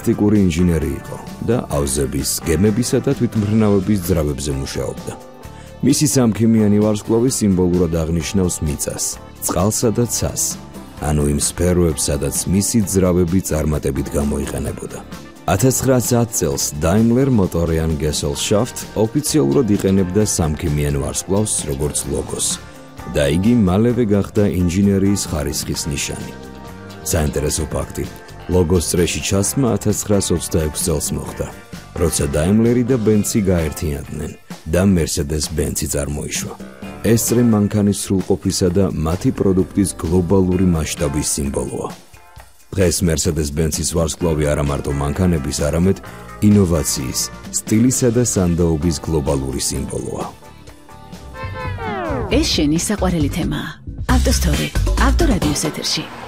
პლასტიკური ინჟინერი იყო და ავზების, გემებისა და თვითმფრინავების ძრავებზე მუშაობდა. მისი სამქიმიანი ვარსკვლავი სიმბოლურად აღნიშნავს მიწას, წყალსა და ცას, ანუ იმ სფეროებს, სადაც მისი ძრავები წარმატებით გამოიყენებოდა. 1910 წელს Daimler Motor and Gesellschaft ოფიციალურად იყენებდა სამქიმიან ვარსკვლავს როგორც ლოგოს და იგი მალევე გახდა ინჟინერიის ხარისხის ნიშანი. საინტერესო ფაქტი, ლოგოს წრეში ჩასმა 1926 წელს მოხდა, როცა Daimler და Benz გაერთიანდნენ და Mercedes-Benz წარმოიშვა. ეს წრე მანქანის სრულყოფისა და მათი პროდუქტის გლობალური მასშტაბის სიმბოლოა. დღეს Mercedes-Benz-ის ვარსკვლავი არა მარტო მანქანების, არამედ ინოვაციის, სტილისა და სანდაობის გლობალური სიმბოლოა. ეს შენი საყვარელი თემაა. ავტოსტორი, ავტორადიოს ეთერში.